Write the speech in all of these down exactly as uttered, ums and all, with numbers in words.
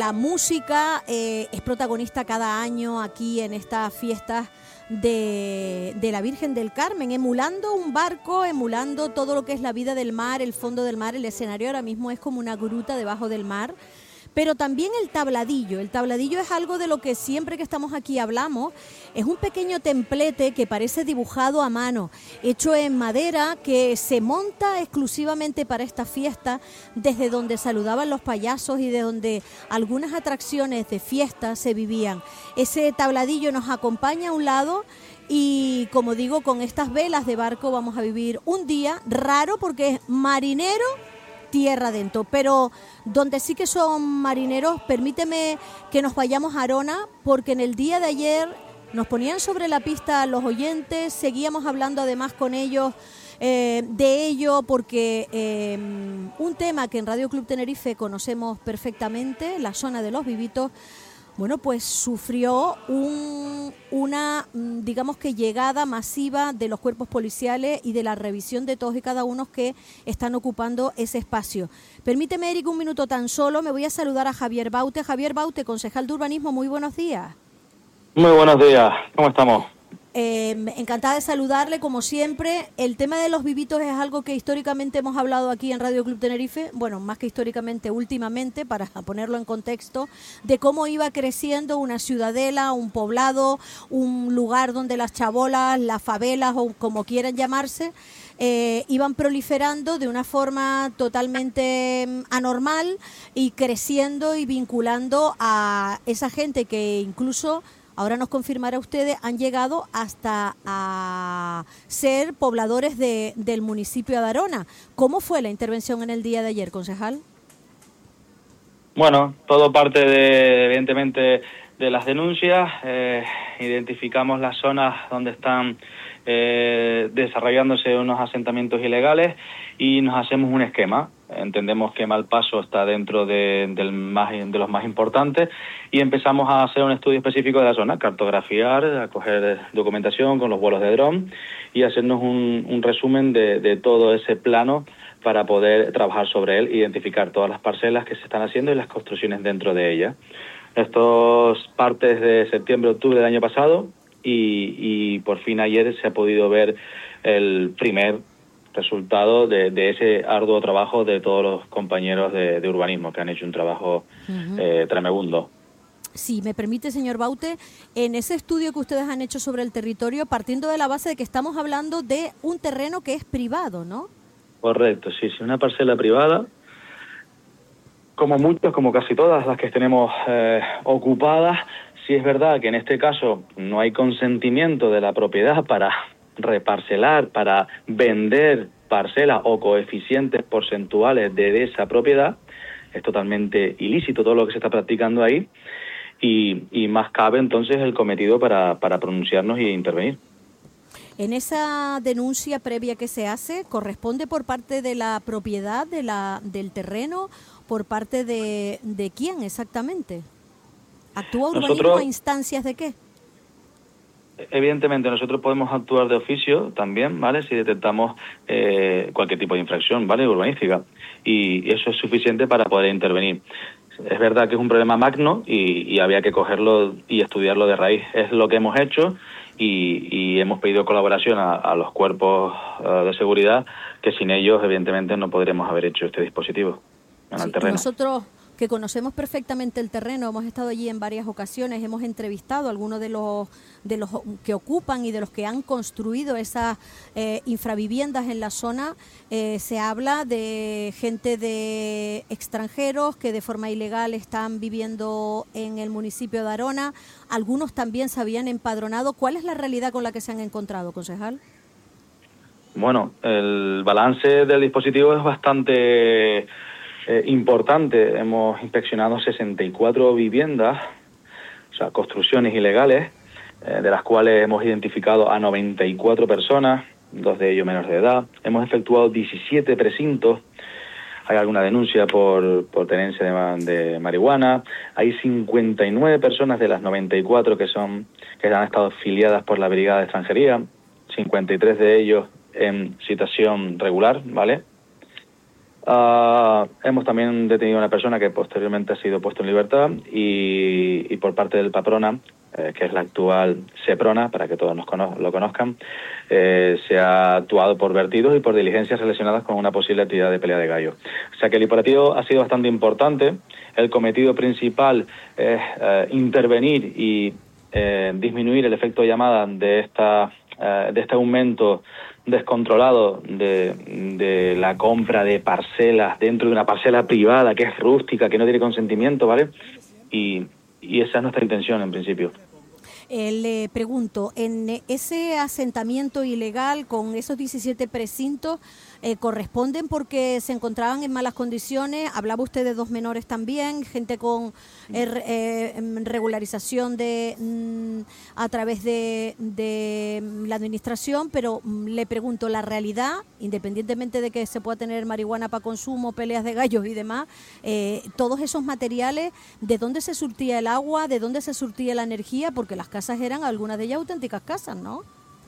La música eh, es protagonista cada año aquí en estas fiestas de, de la Virgen del Carmen, emulando un barco, emulando todo lo que es la vida del mar, el fondo del mar. El escenario ahora mismo es como una gruta debajo del mar. Pero también el tabladillo. El tabladillo es algo de lo que siempre que estamos aquí hablamos. Es un pequeño templete que parece dibujado a mano, hecho en madera, que se monta exclusivamente para esta fiesta, desde donde saludaban los payasos y de donde algunas atracciones de fiesta se vivían. Ese tabladillo nos acompaña a un lado y, como digo, con estas velas de barco vamos a vivir un día raro porque es marinero, tierra adentro, pero donde sí que son marineros, permíteme que nos vayamos a Arona, porque en el día de ayer nos ponían sobre la pista los oyentes, seguíamos hablando además con ellos eh, de ello, porque eh, un tema que en Radio Club Tenerife conocemos perfectamente, la zona de los Vivitos, bueno, pues sufrió un, una, digamos que llegada masiva de los cuerpos policiales y de la revisión de todos y cada uno que están ocupando ese espacio. Permíteme, Eric, un minuto tan solo, me voy a saludar a Javier Baute. Javier Baute, concejal de Urbanismo, muy buenos días. Muy buenos días, ¿cómo estamos? Eh, encantada de saludarle, como siempre. El tema de los Vivitos es algo que históricamente hemos hablado aquí en Radio Club Tenerife, bueno, más que históricamente, últimamente, para ponerlo en contexto, de cómo iba creciendo una ciudadela, un poblado, un lugar donde las chabolas, las favelas o como quieran llamarse, eh, iban proliferando de una forma totalmente anormal y creciendo y vinculando a esa gente que incluso... Ahora nos confirmará ustedes, han llegado hasta a ser pobladores de, del municipio de Arona. ¿Cómo fue la intervención en el día de ayer, concejal? Bueno, todo parte de, evidentemente, de las denuncias. Eh, identificamos las zonas donde están eh, desarrollándose unos asentamientos ilegales y nos hacemos un esquema. Entendemos que Malpaso está dentro de, del más, de los más importantes y empezamos a hacer un estudio específico de la zona, cartografiar, a coger documentación con los vuelos de dron y hacernos un, un resumen de, de todo ese plano para poder trabajar sobre él, identificar todas las parcelas que se están haciendo y las construcciones dentro de ellas. Esto parte desde septiembre, octubre del año pasado y, y por fin ayer se ha podido ver el primer resultado de, de ese arduo trabajo de todos los compañeros de, de urbanismo que han hecho un trabajo uh-huh. eh, tremebundo. Si me permite, señor Baute, en ese estudio que ustedes han hecho sobre el territorio, partiendo de la base de que estamos hablando de un terreno que es privado, ¿no? Correcto, sí, sí, una parcela privada, como muchas, como casi todas las que tenemos eh, ocupadas. Sí es verdad que en este caso no hay consentimiento de la propiedad para reparcelar, para vender parcelas o coeficientes porcentuales de esa propiedad. Es totalmente ilícito todo lo que se está practicando ahí y, y más cabe entonces el cometido para, para pronunciarnos y intervenir. En esa denuncia previa que se hace, ¿corresponde por parte de la propiedad de la, del terreno, por parte de, de quién exactamente? ¿Actúa urbanismo Nosotros... a instancias de qué? Evidentemente, nosotros podemos actuar de oficio también, ¿vale? Si detectamos eh, cualquier tipo de infracción, ¿vale? Urbanística. Y eso es suficiente para poder intervenir. Es verdad que es un problema magno y, y había que cogerlo y estudiarlo de raíz. Es lo que hemos hecho y, y hemos pedido colaboración a, a los cuerpos uh, de seguridad, que sin ellos, evidentemente, no podremos haber hecho este dispositivo en sí, el terreno. Nosotros... que conocemos perfectamente el terreno, hemos estado allí en varias ocasiones, hemos entrevistado a algunos de los de los que ocupan y de los que han construido esas eh, infraviviendas en la zona. Eh, se habla de gente de extranjeros que de forma ilegal están viviendo en el municipio de Arona, algunos también se habían empadronado. ¿Cuál es la realidad con la que se han encontrado, concejal? Bueno, el balance del dispositivo es bastante... Eh, importante. Hemos inspeccionado sesenta y cuatro viviendas, o sea, construcciones ilegales, eh, de las cuales hemos identificado a noventa y cuatro personas, dos de ellos menores de edad. Hemos efectuado diecisiete precintos. Hay alguna denuncia por, por tenencia de, de marihuana. Hay cincuenta y nueve personas de las noventa y cuatro que son que han estado afiliadas por la Brigada de Extranjería, cincuenta y tres de ellos en situación regular, ¿vale? Uh, hemos también detenido a una persona que posteriormente ha sido puesto en libertad y, y por parte del Paprona, eh, que es la actual Seprona, para que todos nos cono lo conozcan, eh, se ha actuado por vertidos y por diligencias relacionadas con una posible actividad de pelea de gallo. O sea que el operativo ha sido bastante importante. El cometido principal es eh, intervenir y eh, disminuir el efecto de llamada de esta eh, de este aumento descontrolado de, de la compra de parcelas dentro de una parcela privada que es rústica, que no tiene consentimiento, ¿vale? Y, y esa es nuestra intención en principio. Eh, le pregunto, en ese asentamiento ilegal con esos diecisiete precintos, eh, ¿corresponden porque se encontraban en malas condiciones? Hablaba usted de dos menores también, gente con eh, eh, regularización de mm, a través de, de la administración, pero mm, le pregunto, la realidad, independientemente de que se pueda tener marihuana para consumo, peleas de gallos y demás, eh, todos esos materiales, ¿de dónde se surtía el agua? ¿De dónde se surtía la energía? Porque las casas eran algunas de ellas auténticas casas, ¿no?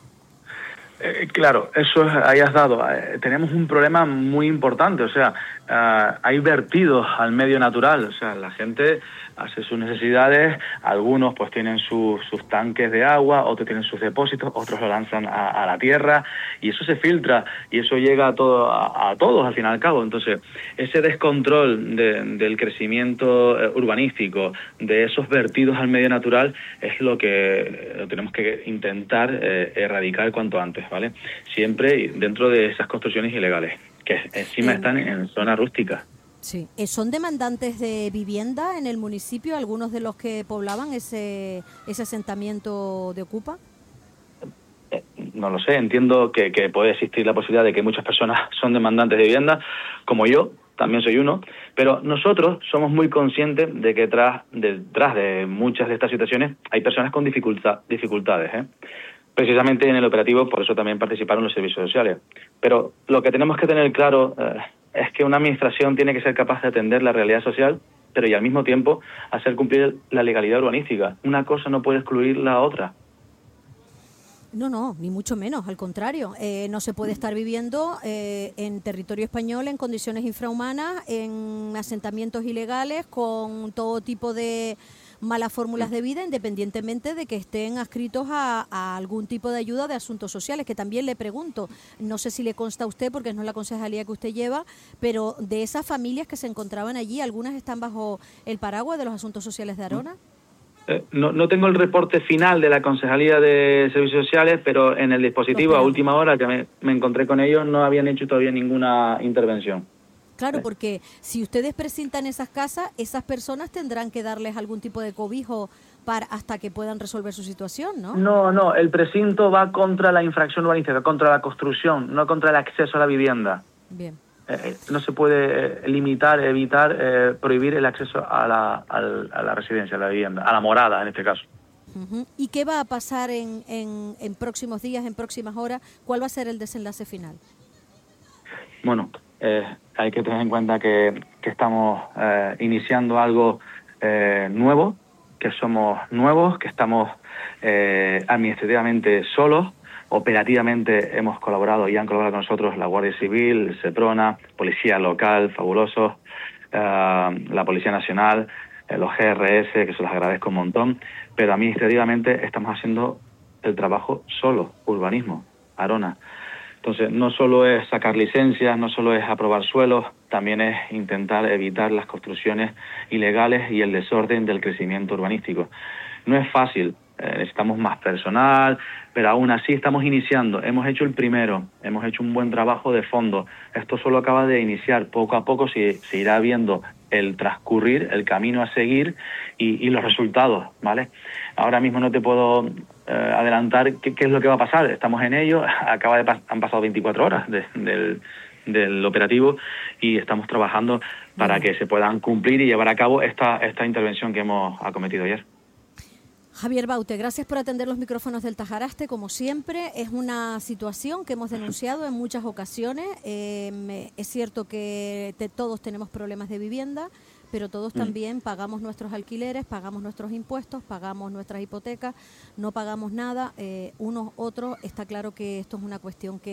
Eh, claro, eso es, ahí has dado. Eh, tenemos un problema muy importante, o sea, uh, hay vertidos al medio natural, o sea, la gente hace sus necesidades, algunos pues tienen su, sus tanques de agua, otros tienen sus depósitos, otros lo lanzan a, a la tierra y eso se filtra y eso llega a, todo, a, a todos al fin y al cabo. Entonces, ese descontrol de, del crecimiento eh, urbanístico, de esos vertidos al medio natural, es lo que eh, tenemos que intentar eh, erradicar cuanto antes, ¿vale? Siempre dentro de esas construcciones ilegales, que encima están en zonas rústicas. Sí. ¿Son demandantes de vivienda en el municipio algunos de los que poblaban ese, ese asentamiento de Ocupa? Eh, no lo sé, entiendo que, que puede existir la posibilidad de que muchas personas son demandantes de vivienda, como yo, también soy uno, pero nosotros somos muy conscientes de que detrás, detrás de muchas de estas situaciones hay personas con dificultad, dificultades, ¿eh? Precisamente en el operativo, por eso también participaron los servicios sociales. Pero lo que tenemos que tener claro eh, es que una administración tiene que ser capaz de atender la realidad social, pero y al mismo tiempo hacer cumplir la legalidad urbanística. Una cosa no puede excluir la otra. No, no, ni mucho menos, al contrario. Eh, no se puede estar viviendo eh, en territorio español en condiciones infrahumanas, en asentamientos ilegales, con todo tipo de malas fórmulas de vida, independientemente de que estén adscritos a, a algún tipo de ayuda de asuntos sociales, que también le pregunto, no sé si le consta a usted, porque no es la concejalía que usted lleva, pero de esas familias que se encontraban allí, ¿algunas están bajo el paraguas de los asuntos sociales de Arona? Eh, no, no tengo el reporte final de la Concejalía de Servicios Sociales, pero en el dispositivo a última hora que me, me encontré con ellos no habían hecho todavía ninguna intervención. Claro, porque si ustedes presentan esas casas, esas personas tendrán que darles algún tipo de cobijo para hasta que puedan resolver su situación, ¿no? No, no, el precinto va contra la infracción urbanística, contra la construcción, no contra el acceso a la vivienda. Bien. Eh, no se puede limitar, evitar, eh, prohibir el acceso a la, a la residencia, a la vivienda, a la morada en este caso. Uh-huh. ¿Y qué va a pasar en, en, en próximos días, en próximas horas? ¿Cuál va a ser el desenlace final? Bueno, eh, hay que tener en cuenta que, que estamos eh, iniciando algo eh, nuevo, que somos nuevos, que estamos eh, administrativamente solos. Operativamente hemos colaborado y han colaborado con nosotros la Guardia Civil, Seprona, Policía Local, fabulosos, eh, la Policía Nacional, eh, los G R S, que se los agradezco un montón, pero administrativamente estamos haciendo el trabajo solo, urbanismo, Arona. Entonces, no solo es sacar licencias, no solo es aprobar suelos, también es intentar evitar las construcciones ilegales y el desorden del crecimiento urbanístico. No es fácil, eh, necesitamos más personal, pero aún así estamos iniciando. Hemos hecho el primero, hemos hecho un buen trabajo de fondo. Esto solo acaba de iniciar, poco a poco se, se irá viendo el transcurrir, el camino a seguir y, y los resultados, ¿vale? Ahora mismo no te puedo eh, adelantar qué, qué es lo que va a pasar. Estamos en ello, acaba de pas han pasado veinticuatro horas de, del, del operativo y estamos trabajando para que se puedan cumplir y llevar a cabo esta, esta intervención que hemos acometido ayer. Javier Baute, gracias por atender los micrófonos del Tajaraste, como siempre. Es una situación que hemos denunciado en muchas ocasiones. Eh, es cierto que te, todos tenemos problemas de vivienda, pero todos también pagamos nuestros alquileres, pagamos nuestros impuestos, pagamos nuestras hipotecas, no pagamos nada, eh, unos, otros. Está claro que esto es una cuestión que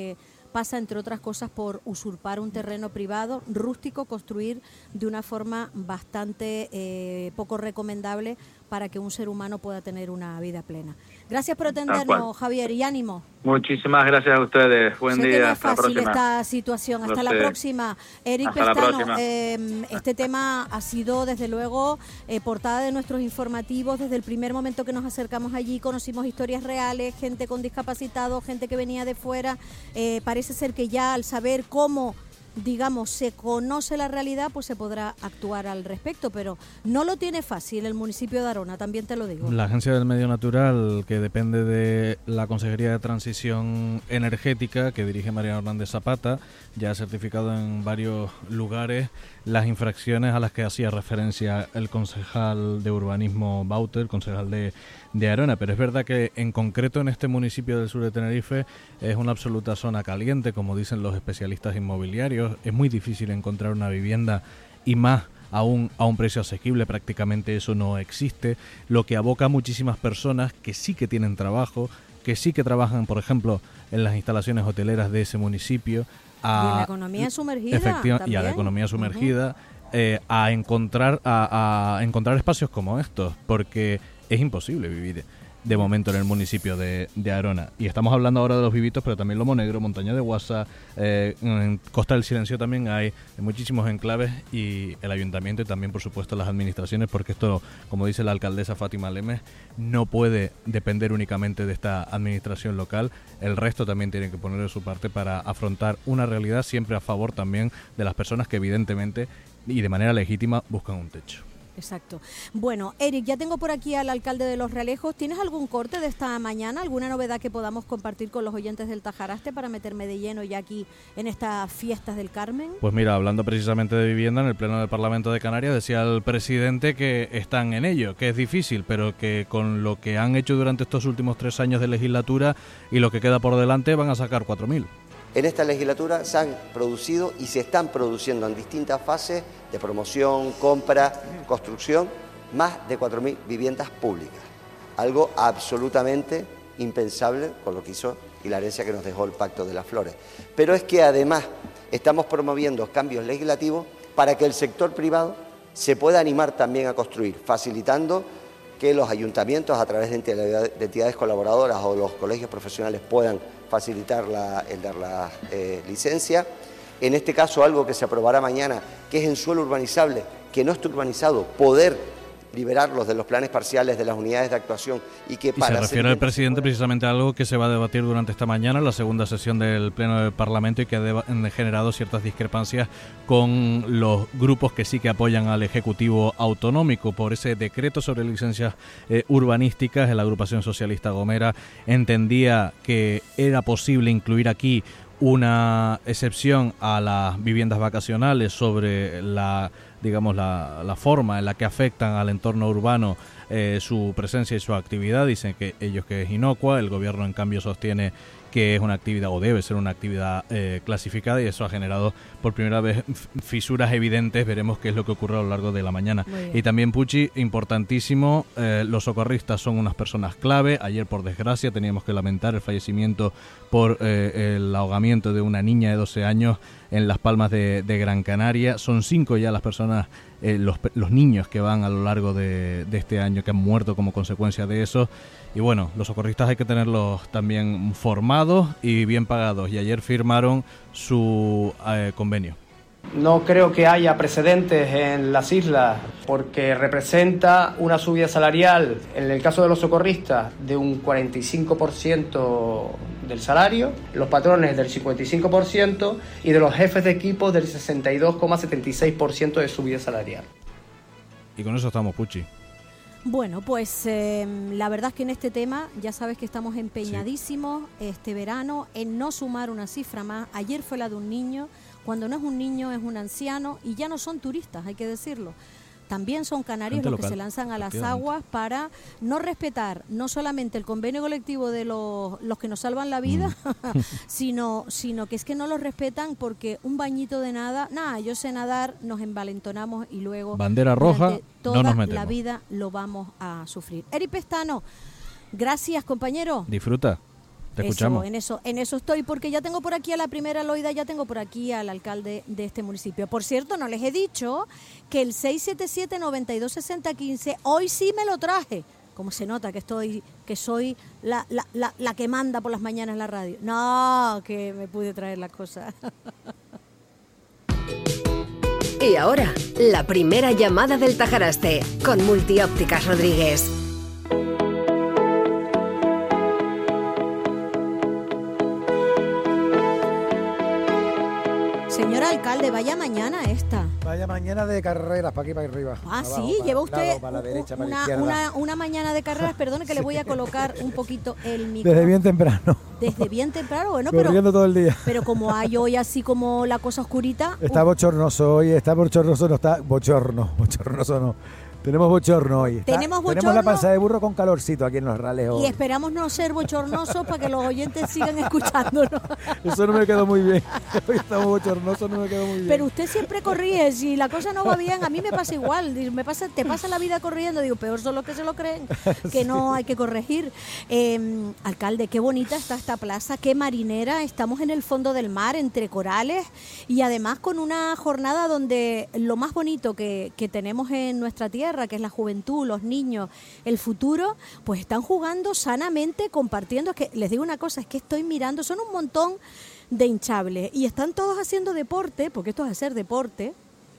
pasa, entre otras cosas, por usurpar un terreno privado rústico, construir de una forma bastante eh, poco recomendable para que un ser humano pueda tener una vida plena. Gracias por atendernos, Javier, y ánimo. Muchísimas gracias a ustedes. Buen sé día. Que no es hasta fácil la próxima. Esta situación. Hasta Lo la sé. próxima. Eric Hasta la Pestano, próxima. eh, este tema ha sido, desde luego, eh, portada de nuestros informativos. Desde el primer momento que nos acercamos allí, conocimos historias reales, gente con discapacitados, gente que venía de fuera. Eh, parece ser que ya al saber cómo, digamos, se conoce la realidad, pues se podrá actuar al respecto, pero no lo tiene fácil el municipio de Arona, también te lo digo. La Agencia del Medio Natural, que depende de la Consejería de Transición Energética, que dirige Mariano Hernández Zapata, ya ha certificado en varios lugares las infracciones a las que hacía referencia el concejal de urbanismo Bauter, concejal de, de Arona, pero es verdad que en concreto en este municipio del sur de Tenerife es una absoluta zona caliente, como dicen los especialistas inmobiliarios. Es muy difícil encontrar una vivienda, y más aún a un precio asequible, prácticamente eso no existe, lo que aboca a muchísimas personas que sí que tienen trabajo, que sí que trabajan, por ejemplo, en las instalaciones hoteleras de ese municipio, a, y a la economía sumergida efectiva, y a la economía sumergida, uh-huh. eh, a encontrar a, a encontrar espacios como estos, porque es imposible vivir de momento en el municipio de, de Arona. Y estamos hablando ahora de los vivitos, pero también Lomo Negro, Montaña de Guasa, eh, en Costa del Silencio también hay muchísimos enclaves, y el ayuntamiento y también, por supuesto, las administraciones, porque esto, como dice la alcaldesa Fátima Lemes, no puede depender únicamente de esta administración local. El resto también tiene que poner de su parte para afrontar una realidad siempre a favor también de las personas que evidentemente y de manera legítima buscan un techo. Exacto. Bueno, Eric, ya tengo por aquí al alcalde de Los Realejos. ¿Tienes algún corte de esta mañana? ¿Alguna novedad que podamos compartir con los oyentes del Tajaraste para meterme de lleno ya aquí en estas fiestas del Carmen? Pues mira, hablando precisamente de vivienda, en el Pleno del Parlamento de Canarias decía el presidente que están en ello, que es difícil, pero que con lo que han hecho durante estos últimos tres años de legislatura y lo que queda por delante van a sacar cuatro mil. En esta legislatura se han producido y se están produciendo en distintas fases de promoción, compra, construcción, más de cuatro mil viviendas públicas. Algo absolutamente impensable con lo que hizo y la herencia que nos dejó el Pacto de las Flores. Pero es que además estamos promoviendo cambios legislativos para que el sector privado se pueda animar también a construir, facilitando que los ayuntamientos, a través de entidades colaboradoras o los colegios profesionales, puedan facilitar la, el dar la eh, licencia. En este caso, algo que se aprobará mañana, que es en suelo urbanizable, que no está urbanizado, poder liberarlos de los planes parciales de las unidades de actuación y que y para se refiere el presidente precisamente a algo que se va a debatir durante esta mañana, la segunda sesión del Pleno del Parlamento, y que ha generado ciertas discrepancias con los grupos que sí que apoyan al Ejecutivo Autonómico por ese decreto sobre licencias eh, urbanísticas. La agrupación socialista Gomera entendía que era posible incluir aquí una excepción a las viviendas vacacionales sobre la, digamos, la, la forma en la que afectan al entorno urbano eh, su presencia y su actividad. Dicen que ellos que es inocua, el gobierno en cambio sostiene que es una actividad o debe ser una actividad eh, clasificada, y eso ha generado por primera vez fisuras evidentes. Veremos qué es lo que ocurre a lo largo de la mañana. Y también, Puchi, importantísimo, eh, los socorristas son unas personas clave. Ayer, por desgracia, teníamos que lamentar el fallecimiento por eh, el ahogamiento de una niña de doce años en Las Palmas de, de Gran Canaria. Son cinco ya las personas, eh, los, los niños que van a lo largo de, de este año, que han muerto como consecuencia de eso. Y bueno, los socorristas hay que tenerlos también formados y bien pagados, y ayer firmaron su eh, convenio. No creo que haya precedentes en las islas, porque representa una subida salarial, en el caso de los socorristas, de un cuarenta y cinco por ciento del salario, los patrones del cincuenta y cinco por ciento y de los jefes de equipo del sesenta y dos coma setenta y seis por ciento de subida salarial. Y con eso estamos, Puchi. Bueno, pues eh, la verdad es que en este tema ya sabes que estamos empeñadísimos sí. este verano en no sumar una cifra más. Ayer fue la de un niño, cuando no es un niño es un anciano, y ya no son turistas, hay que decirlo. También son canarios Gente los local, que se lanzan a las aguas para no respetar no solamente el convenio colectivo de los, los que nos salvan la vida, mm. sino, sino que es que no los respetan, porque un bañito de nada, nada, yo sé nadar, nos envalentonamos y luego bandera roja, toda no nos metemos. La vida lo vamos a sufrir. Eric Pestano, gracias, compañero. Disfruta. Te escuchamos. Eso, en eso, en eso estoy, porque ya tengo por aquí a la primera Loida, ya tengo por aquí al alcalde de este municipio. Por cierto, no les he dicho que el seis siete siete, nueve dos seis cero uno cinco, hoy sí me lo traje. Como se nota que estoy, que soy la, la, la, la que manda por las mañanas en la radio. No, que me pude traer las cosas. Y ahora, la primera llamada del Tajaraste, con Multiópticas Rodríguez. Señor alcalde, vaya mañana esta. Vaya mañana de carreras, para aquí, para arriba. Ah, abajo, sí, para lleva un usted lado, para la derecha, para la una, izquierda. una, una mañana de carreras. Perdone que le voy a colocar un poquito el micrófono. Desde bien temprano. Desde bien temprano, bueno, pero, corriendo todo el día. pero como hay hoy así como la cosa oscurita. Está uh, bochornoso hoy, está bochornoso, no está bochorno, bochornoso no. Tenemos bochorno hoy. Está, Tenemos bochorno. Tenemos la panza de burro con calorcito aquí en los rales hoy. Y esperamos no ser bochornosos para que los oyentes sigan escuchándonos. Eso no me quedó muy bien. Hoy estamos bochornosos, no me quedó muy bien. Pero usted siempre corrige, si la cosa no va bien, a mí me pasa igual. Me pasa, te pasa la vida corriendo, digo, peor son los que se lo creen, que no hay que corregir. Eh, alcalde, qué bonita está esta plaza, qué marinera. Estamos en el fondo del mar, entre corales, y además con una jornada donde lo más bonito que, que tenemos en nuestra tierra, que es la juventud, los niños, el futuro, pues están jugando sanamente, compartiendo. Es que les digo una cosa, es que estoy mirando, son un montón de hinchables y están todos haciendo deporte, porque esto es hacer deporte,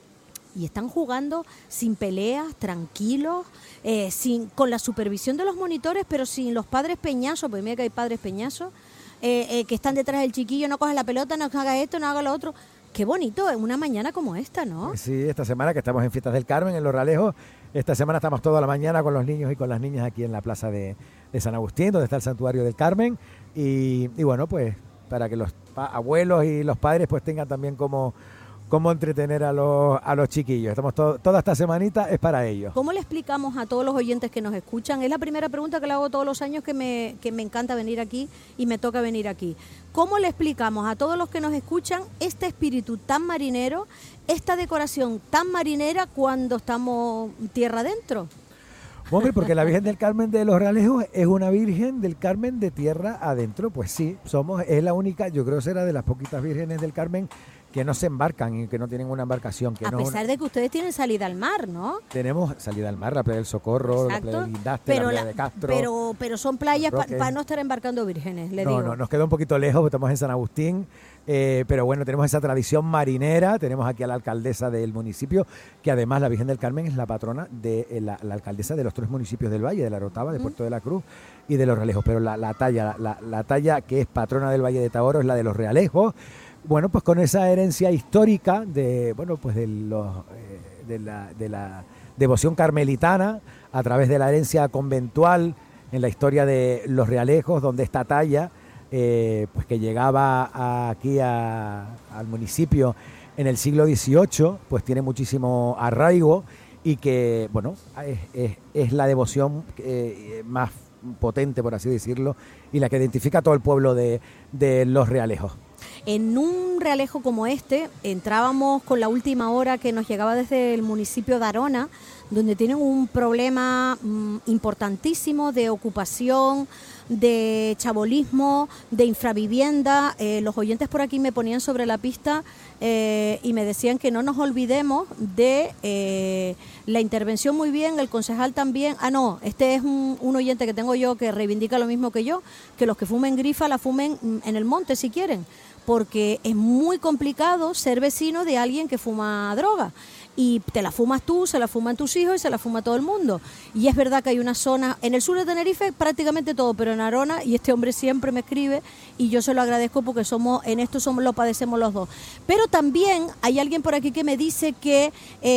y están jugando sin peleas, tranquilos, eh, sin, con la supervisión de los monitores, pero sin los padres peñazos, porque mira que hay padres peñazos, eh, eh, que están detrás del chiquillo, no coge la pelota, no haga esto, no haga lo otro. Qué bonito, en una mañana como esta, ¿no? Sí, esta semana que estamos en Fiestas del Carmen, en Los Ralejos, esta semana estamos toda la mañana con los niños y con las niñas aquí en la plaza de, de San Agustín, donde está el Santuario del Carmen, y, y bueno, pues para que los pa- abuelos y los padres pues tengan también como, como entretener a los, a los chiquillos. Estamos to- toda esta semanita es para ellos. ¿Cómo le explicamos a todos los oyentes que nos escuchan? Es la primera pregunta que le hago todos los años, que me, que me encanta venir aquí y me toca venir aquí. ¿Cómo le explicamos a todos los que nos escuchan este espíritu tan marinero, esta decoración tan marinera cuando estamos tierra adentro? Hombre, porque la Virgen del Carmen de Los Realejos es una Virgen del Carmen de tierra adentro. Pues sí, somos, es la única, yo creo que será de las poquitas vírgenes del Carmen que no se embarcan y que no tienen una embarcación. Que A no pesar una... de que ustedes tienen salida al mar, ¿no? Tenemos salida al mar, la playa del Socorro, Exacto. la playa del Guindaste, la playa de Castro. Pero, pero son playas para Roque. pa no estar embarcando vírgenes, le no, digo. no, nos queda un poquito lejos, porque estamos en San Agustín, eh, pero bueno, tenemos esa tradición marinera, tenemos aquí a la alcaldesa del municipio, que además la Virgen del Carmen es la patrona de eh, la, la alcaldesa de los tres municipios del Valle, de La Orotava, de Mm. Puerto de la Cruz y de Los Realejos, pero la, la talla, la, la talla que es patrona del Valle de Taoro es la de Los Realejos. Bueno, pues con esa herencia histórica de, bueno, pues de, los, eh, de, la, de la devoción carmelitana, a través de la herencia conventual en la historia de Los Realejos, donde esta talla, eh, pues que llegaba a, aquí a, al municipio en el siglo dieciocho, pues tiene muchísimo arraigo y que, bueno, es, es, es la devoción eh, más potente, por así decirlo, y la que identifica a todo el pueblo de, de Los Realejos. En un realejo como este, entrábamos con la última hora que nos llegaba desde el municipio de Arona, donde tienen un problema mmm, importantísimo de ocupación, de chabolismo, de infravivienda. Eh, los oyentes por aquí me ponían sobre la pista eh, y me decían que no nos olvidemos de eh, la intervención muy bien, el concejal también. Ah, no, este es un, un oyente que tengo yo que reivindica lo mismo que yo, que los que fumen grifa la fumen en el monte si quieren, porque es muy complicado ser vecino de alguien que fuma droga. Y te la fumas tú, se la fuman tus hijos y se la fuma todo el mundo. Y es verdad que hay una zona, en el sur de Tenerife prácticamente todo, pero en Arona, y este hombre siempre me escribe y yo se lo agradezco porque somos en esto somos lo padecemos los dos. Pero también hay alguien por aquí que me dice que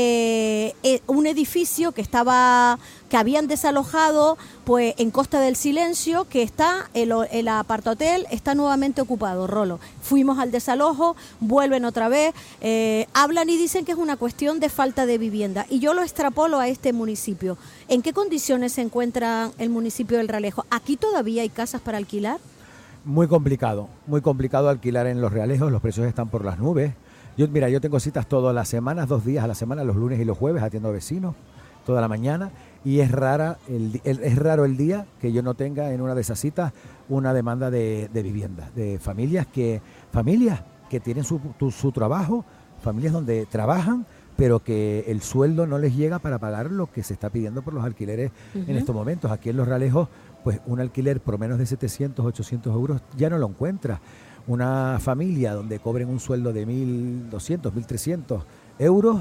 eh, eh, un edificio que estaba que habían desalojado pues en Costa del Silencio, que está el, el apartahotel está nuevamente ocupado, Rolo. Fuimos al desalojo, vuelven otra vez, eh, hablan y dicen que es una cuestión de falta de vivienda. Y yo lo extrapolo a este municipio. ¿En qué condiciones se encuentra el municipio del Realejo? ¿Aquí todavía hay casas para alquilar? Muy complicado, muy complicado alquilar en Los Realejos, los precios están por las nubes. Yo, mira, yo tengo citas todas las semanas, dos días a la semana, los lunes y los jueves, atiendo a vecinos toda la mañana y es rara el, el, es raro el día que yo no tenga en una de esas citas una demanda de, de vivienda, de familias que familias que tienen su, tu, su trabajo, familias donde trabajan, pero que el sueldo no les llega para pagar lo que se está pidiendo por los alquileres uh-huh. en estos momentos. Aquí en Los Realejos, pues un alquiler por menos de setecientos, ochocientos euros ya no lo encuentras. Una familia donde cobren un sueldo de mil doscientos, mil trescientos euros,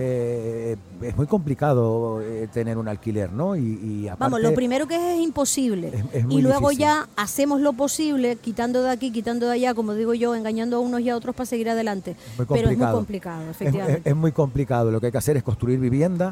eh, es muy complicado eh, tener un alquiler, ¿no? Y, y aparte, vamos, lo primero que es es imposible. Es, es muy y luego difícil. Ya hacemos lo posible, quitando de aquí, quitando de allá, como digo yo, engañando a unos y a otros para seguir adelante. Pero es muy complicado, efectivamente. Es, es, es muy complicado. Lo que hay que hacer es construir vivienda,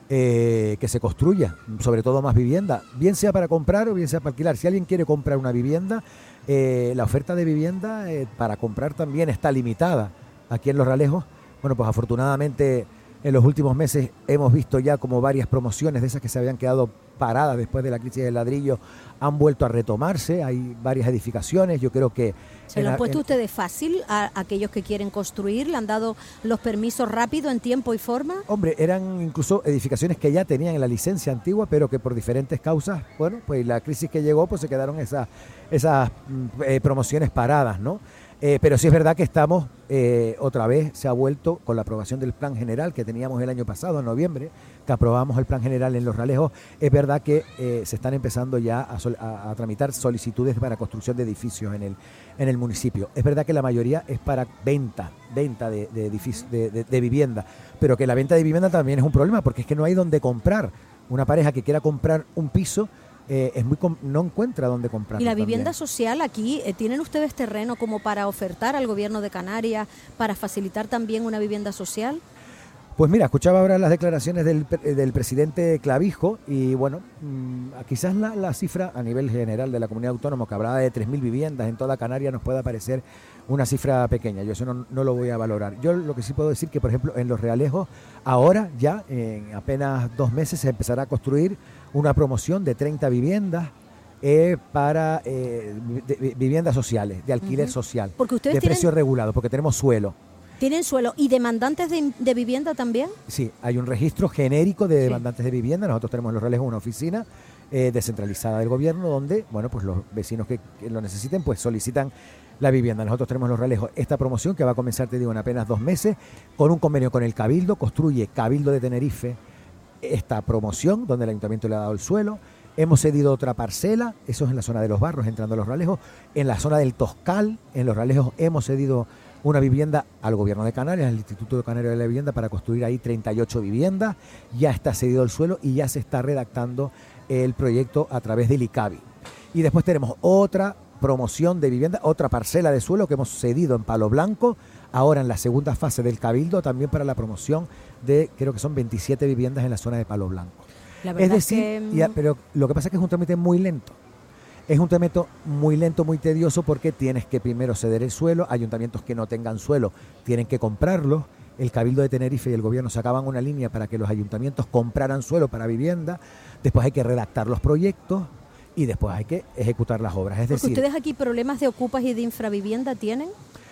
eh, que se construya, sobre todo más vivienda, bien sea para comprar o bien sea para alquilar. Si alguien quiere comprar una vivienda, eh, la oferta de vivienda eh, para comprar también está limitada aquí en Los Realejos. Bueno, pues afortunadamente en los últimos meses hemos visto ya como varias promociones de esas que se habían quedado paradas después de la crisis del ladrillo han vuelto a retomarse. Hay varias edificaciones, yo creo que... ¿Se lo han puesto en, ustedes fácil a aquellos que quieren construir? ¿Le han dado los permisos rápido, en tiempo y forma? Hombre, eran incluso edificaciones que ya tenían la licencia antigua, pero que por diferentes causas, bueno, pues la crisis que llegó, pues se quedaron esas, esas eh, promociones paradas, ¿no? Eh, pero sí es verdad que estamos, eh, otra vez se ha vuelto con la aprobación del plan general que teníamos el año pasado, en noviembre, que aprobamos el plan general en Los Realejos. Es verdad que eh, se están empezando ya a, sol, a, a tramitar solicitudes para construcción de edificios en el, en el municipio. Es verdad que la mayoría es para venta, venta de, de, edificio, de, de, de vivienda, pero que la venta de vivienda también es un problema porque es que no hay donde comprar. Una pareja que quiera comprar un piso, Eh, es muy no encuentra dónde comprar. ¿Y la vivienda también. social aquí, eh, tienen ustedes terreno como para ofertar al gobierno de Canarias, para facilitar también una vivienda social? Pues mira, escuchaba ahora las declaraciones del, del presidente Clavijo y bueno, mmm, quizás la, la cifra a nivel general de la comunidad autónoma, que hablaba de tres mil viviendas en toda Canarias, nos pueda parecer una cifra pequeña. Yo eso no, no lo voy a valorar. Yo lo que sí puedo decir que, por ejemplo, en Los Realejos, ahora ya en apenas dos meses se empezará a construir una promoción de treinta viviendas eh, para eh, de, de, viviendas sociales, de alquiler uh-huh. social, porque ustedes de tienen, precio regulado, porque tenemos suelo. ¿Tienen suelo y demandantes de, de vivienda también? Sí, hay un registro genérico de demandantes sí. de vivienda. Nosotros tenemos en Los Realejos una oficina eh, descentralizada del gobierno donde, bueno, pues los vecinos que, que lo necesiten, pues solicitan la vivienda. Nosotros tenemos en Los Realejos esta promoción que va a comenzar, te digo, en apenas dos meses, con un convenio con el Cabildo. Construye Cabildo de Tenerife esta promoción donde el ayuntamiento le ha dado el suelo. Hemos cedido otra parcela, eso es en la zona de Los Barros, entrando a Los Realejos. En la zona del Toscal, en Los Realejos, hemos cedido una vivienda al gobierno de Canarias, al Instituto Canario de la Vivienda, para construir ahí treinta y ocho viviendas. Ya está cedido el suelo y ya se está redactando el proyecto a través del ICABI. Y después tenemos otra promoción de vivienda, otra parcela de suelo que hemos cedido en Palo Blanco, ahora en la segunda fase del Cabildo, también para la promoción de, creo que son veintisiete viviendas en la zona de Palo Blanco. La verdad es decir, que... ya, pero lo que pasa es que es un trámite muy lento. Es un trámite muy lento, muy tedioso, porque tienes que primero ceder el suelo. Ayuntamientos que no tengan suelo tienen que comprarlo. El Cabildo de Tenerife y el gobierno sacaban una línea para que los ayuntamientos compraran suelo para vivienda. Después hay que redactar los proyectos y después hay que ejecutar las obras. Es decir, ¿ustedes aquí problemas de ocupas y de infravivienda tienen?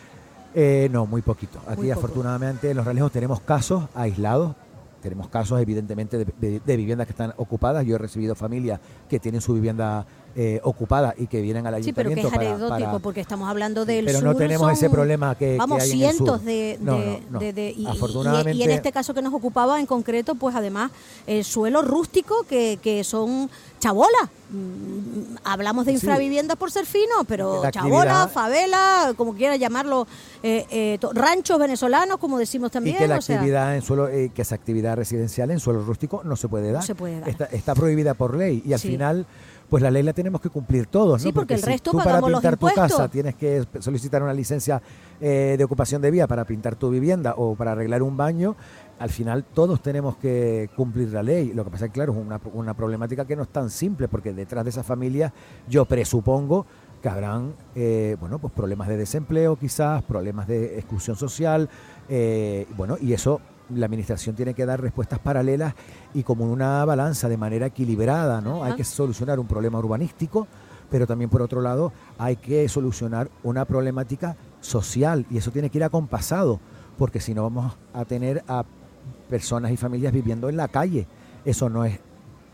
Eh, no, muy poquito. Aquí muy afortunadamente en Los Realejos tenemos casos aislados. Tenemos casos evidentemente de, de, de viviendas que están ocupadas. Yo he recibido familias que tienen su vivienda eh, ocupada y que vienen al ayuntamiento. Sí, pero que es anecdótico, para, para... porque estamos hablando del pero sur. no tenemos son, ese problema que, vamos, que hay cientos en el sur. de, no, de, no, no. de, de y, Afortunadamente, y, y en este caso que nos ocupaba en concreto, pues además el suelo rústico que, que son chabolas. Mm, hablamos de infraviviendas sí. por ser fino, pero chabolas, favela, como quiera llamarlo, eh, eh, ranchos venezolanos, como decimos también. Y que la o sea, actividad en suelo, eh, que esa actividad residencial en suelo rústico no se puede dar. No se puede dar. Está, está prohibida por ley y al sí. final, pues la ley la tenemos que cumplir todos, sí, ¿no? porque, porque el si resto tú pagamos para pintar los tu impuestos. casa tienes que solicitar una licencia eh, de ocupación de vía para pintar tu vivienda o para arreglar un baño. Al final todos tenemos que cumplir la ley. Lo que pasa es que, claro, es una, una problemática que no es tan simple, porque detrás de esas familias yo presupongo que habrán eh, bueno, pues problemas de desempleo quizás, problemas de exclusión social, eh, bueno, y eso la administración tiene que dar respuestas paralelas y como una balanza de manera equilibrada, ¿no? Hay que solucionar un problema urbanístico, pero también por otro lado hay que solucionar una problemática social y eso tiene que ir acompasado, porque si no vamos a tener a personas y familias viviendo en la calle. Eso no es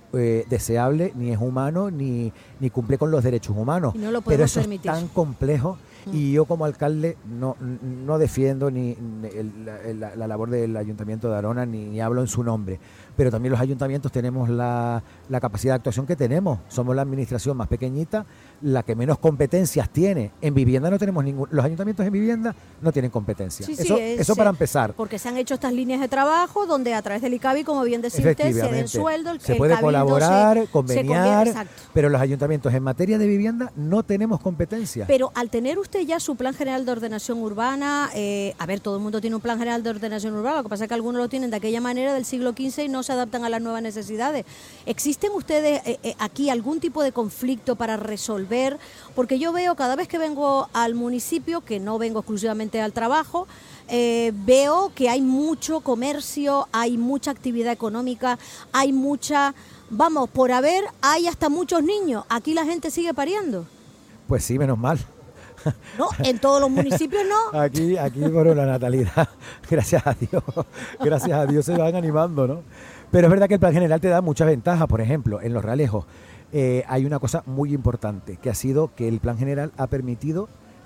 eh, deseable, ni es humano, ni, ni cumple con los derechos humanos. No lo Pero eso permitir. es tan complejo. Y yo como alcalde no, no defiendo ni el, la, la labor del Ayuntamiento de Arona, ni, ni hablo en su nombre, pero también los ayuntamientos tenemos la, la capacidad de actuación que tenemos. Somos la administración más pequeñita, la que menos competencias tiene. En vivienda no tenemos ningún... Los ayuntamientos en vivienda no tienen competencia. Sí, sí, eso, es, eso para empezar. Porque se han hecho estas líneas de trabajo donde a través del ICABI, como bien decía usted, se den sueldo. El, se el puede cabildo colaborar, se, conveniar, se pero los ayuntamientos en materia de vivienda no tenemos competencia. Pero al tener usted ya su plan general de ordenación urbana, eh, a ver, todo el mundo tiene un plan general de ordenación urbana, lo que pasa es que algunos lo tienen de aquella manera del siglo quince y no se adaptan a las nuevas necesidades. ¿Existen ustedes eh, eh, aquí algún tipo de conflicto para resolver? Porque yo veo cada vez que vengo al municipio, que no vengo exclusivamente al trabajo, eh, veo que hay mucho comercio, hay mucha actividad económica, hay mucha... Vamos, por haber, hay hasta muchos niños. Aquí la gente sigue pariendo. Pues sí, menos mal. No, en todos los municipios no. Aquí, aquí por la natalidad, gracias a Dios, gracias a Dios se van animando, ¿no? Pero es verdad que el plan general te da muchas ventajas. Por ejemplo, en Los Realejos eh, hay una cosa muy importante, que ha sido que el plan general ha permitido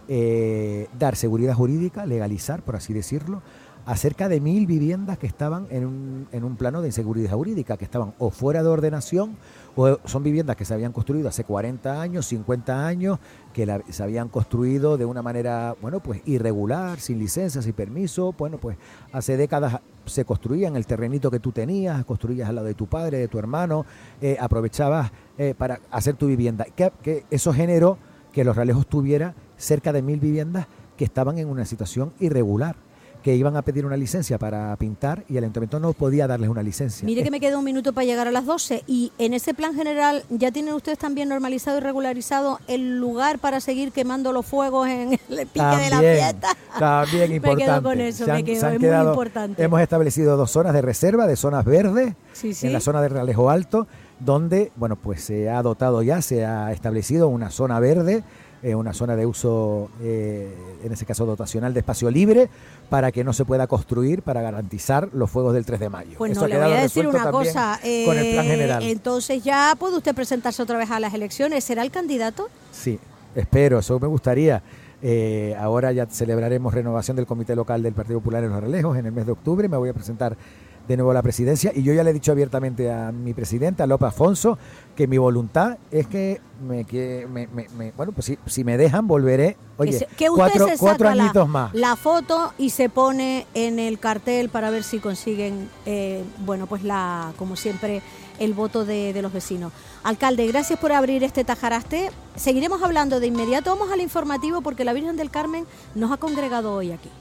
eh, dar seguridad jurídica, legalizar, por así decirlo, a cerca de mil viviendas que estaban en un, en un plano de inseguridad jurídica, que estaban o fuera de ordenación, o son viviendas que se habían construido hace cuarenta años, cincuenta años, que la, se habían construido de una manera, bueno, pues irregular, sin licencias, sin permiso. Bueno, pues hace décadas se construían el terrenito que tú tenías, construías al lado de tu padre, de tu hermano, eh, aprovechabas eh, para hacer tu vivienda. Que, que eso generó que Los Realejos tuviera cerca de mil viviendas que estaban en una situación irregular, que iban a pedir una licencia para pintar y el ayuntamiento no podía darles una licencia. Mire que me queda un minuto para llegar a las doce y en ese plan general ya tienen ustedes también normalizado y regularizado el lugar para seguir quemando los fuegos en el pique también, de la fiesta. También importante. Me quedo con eso, han, me quedo, es quedado, muy importante. Hemos establecido dos zonas de reserva, de zonas verdes, sí, sí. en la zona de Realejo Alto, donde, bueno, pues se ha dotado ya, se ha establecido una zona verde, eh, una zona de uso, eh, en ese caso dotacional de espacio libre, para que no se pueda construir, para garantizar los fuegos del tres de mayo. Pues Eso no, ha le voy a decir una también cosa, eh, con el plan general. Entonces ya puede usted presentarse otra vez a las elecciones, ¿será el candidato? Sí, espero, eso me gustaría. Eh, ahora ya celebraremos renovación del Comité Local del Partido Popular en Los Realejos en el mes de octubre, me voy a presentar de nuevo a la presidencia y yo ya le he dicho abiertamente a mi presidente, a López Afonso, que mi voluntad es que me, que me, me, me bueno, pues si, si me dejan volveré, oye, que, se, que usted cuatro, se cuatro saca añitos la, más. La foto y se pone en el cartel para ver si consiguen, eh, bueno, pues la, como siempre, el voto de, de los vecinos. Alcalde, gracias por abrir este Tajaraste. Seguiremos hablando de inmediato. Vamos al informativo porque la Virgen del Carmen nos ha congregado hoy aquí.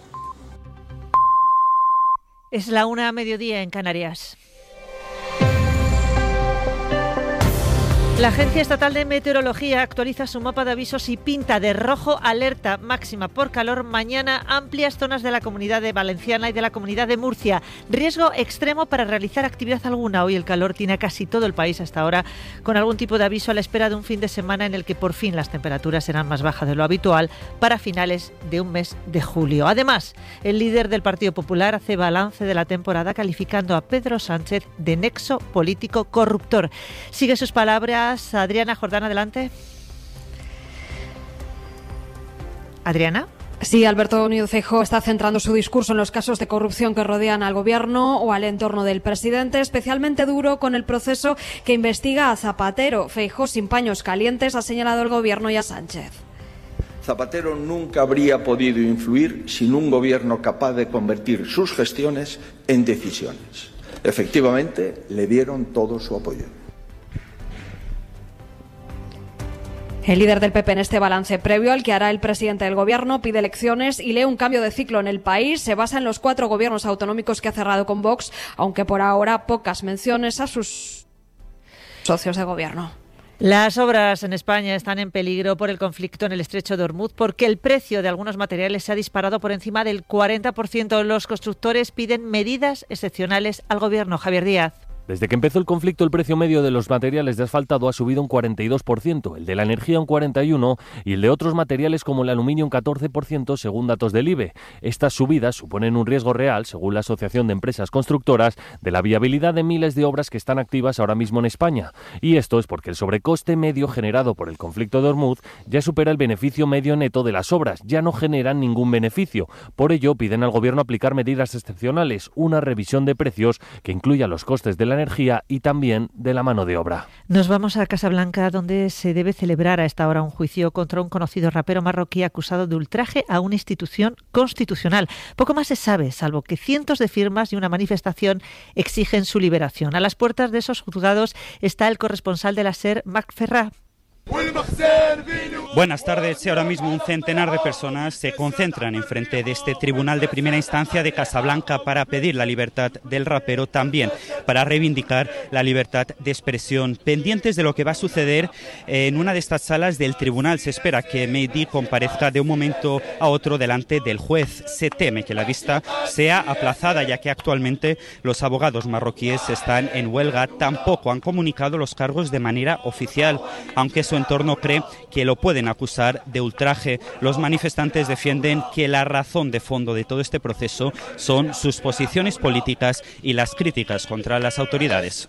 Es la una a mediodía en Canarias. La Agencia Estatal de Meteorología actualiza su mapa de avisos y pinta de rojo alerta máxima por calor mañana amplias zonas de la Comunidad de Valenciana y de la Comunidad de Murcia. Riesgo extremo para realizar actividad alguna. Hoy el calor tiene a casi todo el país hasta ahora, con algún tipo de aviso a la espera de un fin de semana en el que por fin las temperaturas serán más bajas de lo habitual para finales de un mes de julio. Además, el líder del Partido Popular hace balance de la temporada calificando a Pedro Sánchez de nexo político corruptor. Sigue sus palabras Adriana Jordán, adelante. Adriana. Sí, Alberto Núñez Feijóo está centrando su discurso en los casos de corrupción que rodean al gobierno o al entorno del presidente, especialmente duro con el proceso que investiga a Zapatero. Feijóo, sin paños calientes, ha señalado al gobierno y a Sánchez. Zapatero nunca habría podido influir sin un gobierno capaz de convertir sus gestiones en decisiones. Efectivamente, le dieron todo su apoyo. El líder del P P en este balance previo al que hará el presidente del gobierno pide elecciones y lee un cambio de ciclo en el país. Se basa en los cuatro gobiernos autonómicos que ha cerrado con Vox, aunque por ahora pocas menciones a sus socios de gobierno. Las obras en España están en peligro por el conflicto en el estrecho de Hormuz porque el precio de algunos materiales se ha disparado por encima del cuarenta por ciento. Los constructores piden medidas excepcionales al gobierno. Javier Díaz. Desde que empezó el conflicto, el precio medio de los materiales de asfaltado ha subido un cuarenta y dos por ciento, el de la energía un cuarenta y uno por ciento y el de otros materiales como el aluminio un catorce por ciento, según datos del I B E. Estas subidas suponen un riesgo real, según la Asociación de Empresas Constructoras, de la viabilidad de miles de obras que están activas ahora mismo en España. Y esto es porque el sobrecoste medio generado por el conflicto de Ormuz ya supera el beneficio medio neto de las obras, ya no generan ningún beneficio. Por ello, piden al Gobierno aplicar medidas excepcionales, una revisión de precios que incluya los costes de la energía y también de la mano de obra. Nos vamos a Casablanca, donde se debe celebrar a esta hora un juicio contra un conocido rapero marroquí acusado de ultraje a una institución constitucional. Poco más se sabe, salvo que cientos de firmas y una manifestación exigen su liberación. A las puertas de esos juzgados está el corresponsal de la SER, Marc Ferrà. Buenas tardes. Ahora mismo un centenar de personas se concentran enfrente de este tribunal de primera instancia de Casablanca para pedir la libertad del rapero, también para reivindicar la libertad de expresión. Pendientes de lo que va a suceder en una de estas salas del tribunal, se espera que Mehdi comparezca de un momento a otro delante del juez. Se teme que la vista sea aplazada, ya que actualmente los abogados marroquíes están en huelga. Tampoco han comunicado los cargos de manera oficial, aunque su entorno cree que lo pueden acusar de ultraje. Los manifestantes defienden que la razón de fondo de todo este proceso son sus posiciones políticas y las críticas contra las autoridades.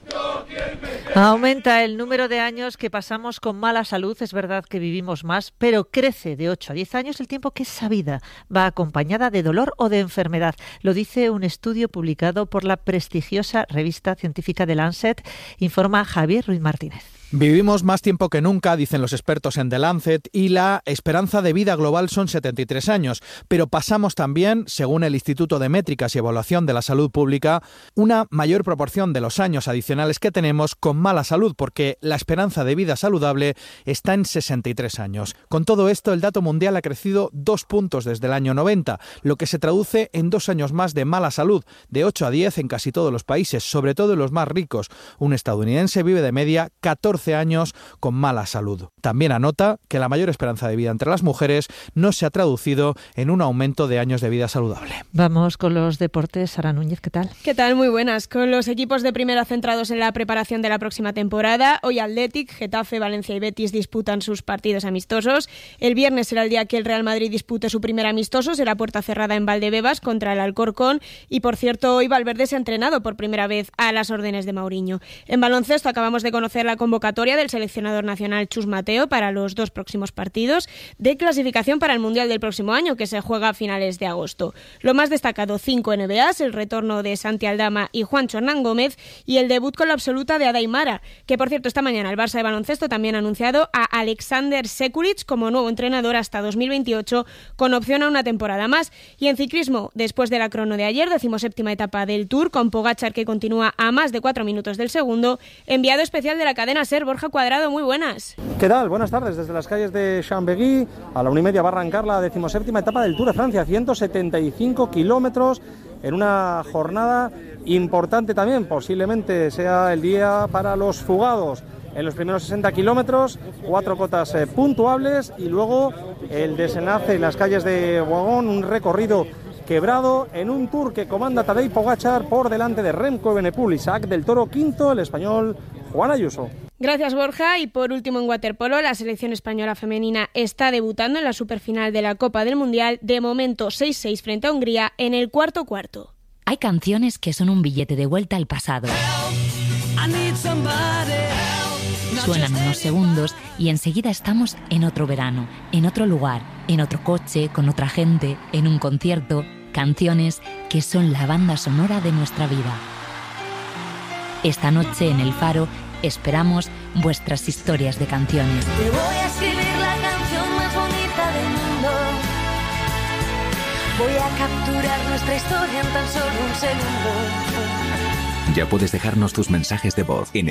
Aumenta el número de años que pasamos con mala salud. Es verdad que vivimos más, pero crece de ocho a diez años el tiempo que esa vida va acompañada de dolor o de enfermedad. Lo dice un estudio publicado por la prestigiosa revista científica The Lancet, informa Javier Ruiz Martínez. Vivimos más tiempo que nunca, dicen los expertos en The Lancet, y la esperanza de vida global son setenta y tres años. Pero pasamos también, según el Instituto de Métricas y Evaluación de la Salud Pública, una mayor proporción de los años adicionales que tenemos con mala salud, porque la esperanza de vida saludable está en sesenta y tres años. Con todo esto, el dato mundial ha crecido dos puntos desde el año noventa, lo que se traduce en dos años más de mala salud, de ocho a diez en casi todos los países, sobre todo en los más ricos. Un estadounidense vive de media catorce años con mala salud. También anota que la mayor esperanza de vida entre las mujeres no se ha traducido en un aumento de años de vida saludable. Vamos con los deportes. Sara Núñez, ¿qué tal? ¿Qué tal? Muy buenas. Con los equipos de primera centrados en la preparación de la próxima temporada, hoy Athletic, Getafe, Valencia y Betis disputan sus partidos amistosos. El viernes será el día que el Real Madrid dispute su primer amistoso, será puerta cerrada en Valdebebas contra el Alcorcón. Y por cierto, hoy Valverde se ha entrenado por primera vez a las órdenes de Mourinho. En baloncesto acabamos de conocer la convocatoria del seleccionador nacional Chus Mateo para los dos próximos partidos de clasificación para el Mundial del próximo año, que se juega a finales de agosto. Lo más destacado, cinco N B As, el retorno de Santi Aldama y Juancho Hernán Gómez y el debut con la absoluta de Ada Aimara, que por cierto esta mañana el Barça de baloncesto también ha anunciado a Alexander Sekulic como nuevo entrenador hasta dos mil veintiocho, con opción a una temporada más. Y en ciclismo, después de la crono de ayer, decimoséptima etapa del Tour, con Pogačar que continúa a más de cuatro minutos del segundo, enviado especial de la cadena SER, Borja Cuadrado, muy buenas. ¿Qué tal? Buenas tardes. Desde las calles de Chambéry a la una y media va a arrancar la decimoséptima etapa del Tour de Francia, ciento setenta y cinco kilómetros en una jornada importante también, posiblemente sea el día para los fugados. En los primeros sesenta kilómetros, cuatro cotas eh, puntuables y luego el desenlace en las calles de Boigón, un recorrido quebrado en un Tour que comanda Tadej Pogačar por delante de Remco Evenepoel, Isaac del Toro quinto, el español Juan Ayuso. Gracias, Borja. Y por último, en waterpolo, la selección española femenina está debutando en la superfinal de la Copa del Mundial. De momento, seis seis frente a Hungría en el cuarto cuarto. Hay canciones que son un billete de vuelta al pasado. Suenan unos segundos y enseguida estamos en otro verano, en otro lugar, en otro coche, con otra gente, en un concierto. Canciones que son la banda sonora de nuestra vida. Esta noche en El Faro esperamos vuestras historias de canciones. Te voy a escribir la canción más bonita del mundo. Voy a capturar nuestra historia en tan solo un segundo. Ya puedes dejarnos tus mensajes de voz en